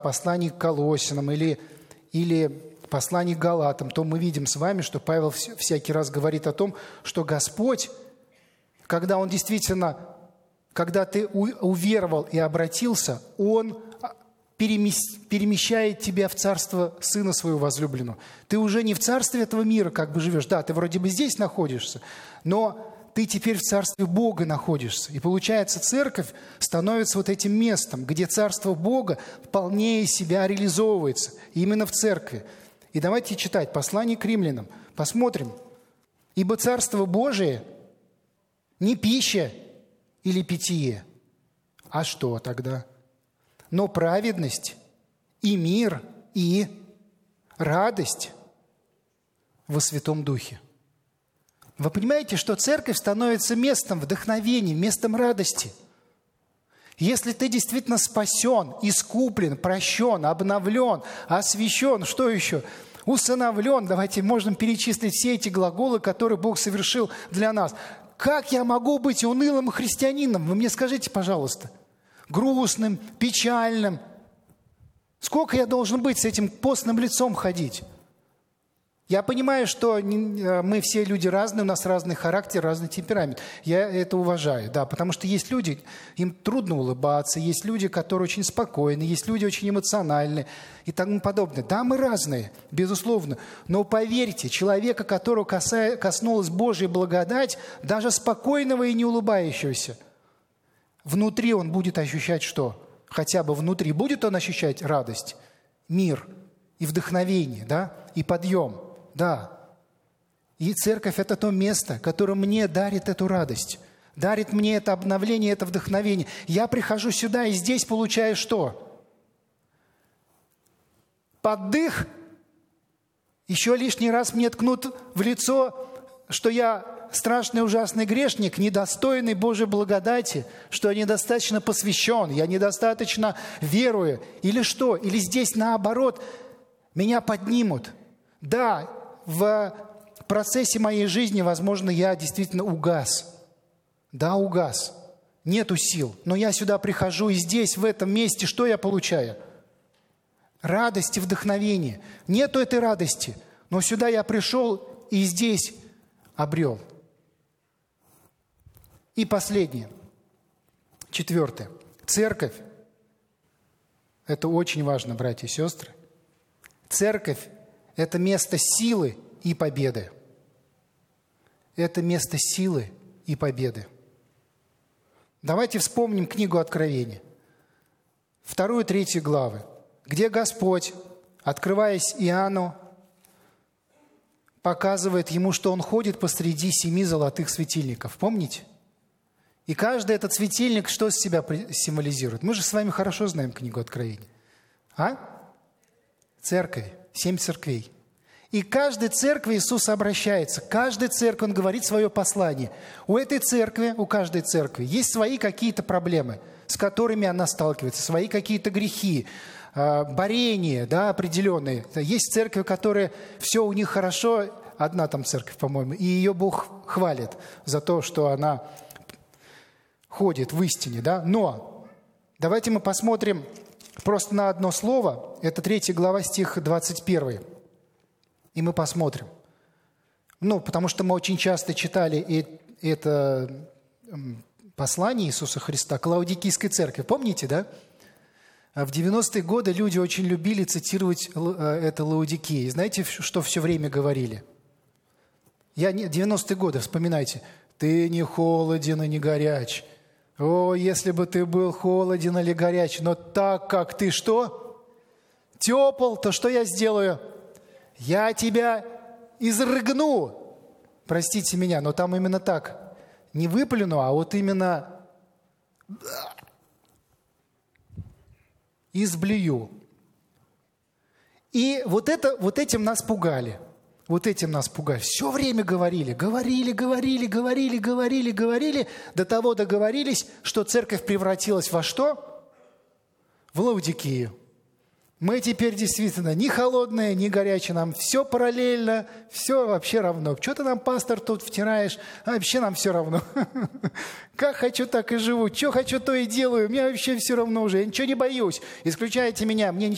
послании к Колоссянам или послании к Галатам, то мы видим с вами, что Павел всякий раз говорит о том, что Господь, когда Он действительно, когда ты уверовал и обратился, Он перемещает тебя в царство Сына Своего возлюбленного. Ты уже не в царстве этого мира как бы живешь. Да, ты вроде бы здесь находишься, но ты теперь в царстве Бога находишься. И получается, церковь становится вот этим местом, где царство Бога вполне из себя реализовывается. Именно в церкви. И давайте читать послание к римлянам. Посмотрим. «Ибо царство Божие не пища или питье». А что тогда? «Но праведность и мир и радость во Святом Духе». Вы понимаете, что церковь становится местом вдохновения, местом радости. Если ты действительно спасен, искуплен, прощен, обновлен, освящен, что еще? Усыновлен. Давайте можем перечислить все эти глаголы, которые Бог совершил для нас. Как я могу быть унылым христианином? Вы мне скажите, пожалуйста. Грустным, печальным. Сколько я должен быть с этим постным лицом ходить? Я понимаю, что мы все люди разные, у нас разный характер, разный темперамент. Я это уважаю, да, потому что есть люди, им трудно улыбаться, есть люди, которые очень спокойны, есть люди очень эмоциональны и тому подобное. Да, мы разные, безусловно, но поверьте, человека, которого коснулась Божья благодать, даже спокойного и не улыбающегося, внутри он будет ощущать что? Хотя бы внутри будет он ощущать радость, мир и вдохновение, да, и подъем. Да. И церковь – это то место, которое мне дарит эту радость, дарит мне это обновление, это вдохновение. Я прихожу сюда и здесь получаю что? Поддых. Еще лишний раз мне ткнут в лицо, что я страшный ужасный грешник, недостойный Божьей благодати, что я недостаточно посвящен, я недостаточно верую. Или что? Или здесь наоборот, меня поднимут. Да, в процессе моей жизни, возможно, я действительно угас. Да, угас. Нету сил. Но я сюда прихожу, и здесь, в этом месте, что я получаю? Радость и вдохновение. Нету этой радости. Но сюда я пришел, и здесь обрел. И последнее. 4. Церковь. Это очень важно, братья и сестры. Церковь – это место силы и победы. Это место силы и победы. Давайте вспомним книгу Откровения. 2 и 3 главы, где Господь, открываясь Иоанну, показывает ему, что он ходит посреди 7 золотых светильников. Помните? И каждый этот светильник что из себя символизирует? Мы же с вами хорошо знаем книгу Откровения. Церковь. 7 церквей. И к каждой церкви Иисус обращается. К каждой церкви Он говорит свое послание. У этой церкви, у каждой церкви есть свои какие-то проблемы, с которыми она сталкивается, свои какие-то грехи, борения, да, определенные. Есть церкви, которые все у них хорошо, одна там церковь, по-моему, и ее Бог хвалит за то, что она ходит в истине, да. Но давайте мы посмотрим просто на одно слово. Это 3 глава, стих 21. И мы посмотрим. Потому что мы очень часто читали это послание Иисуса Христа к Лаодикийской церкви. Помните, да? В 90-е годы люди очень любили цитировать это Лаодикии. Знаете, что все время говорили? 90-е годы, вспоминайте. «Ты не холоден и не горяч». О, если бы ты был холоден или горяч, но так как ты что? Тепл, то что я сделаю? Я тебя изрыгну. Простите меня, но там именно так. Не выплюну, а вот именно изблюю. И вот этим нас пугали. Вот этим нас пугали. Все время говорили, до того договорились, что церковь превратилась во что? В Лаодикию. Мы теперь действительно ни холодные, ни горячие, нам все параллельно, все вообще равно. Что ты нам, пастор, тут втираешь? А вообще нам все равно. Как хочу, так и живу. Что хочу, то и делаю. Мне вообще все равно уже. Я ничего не боюсь. Исключайте меня, мне ничего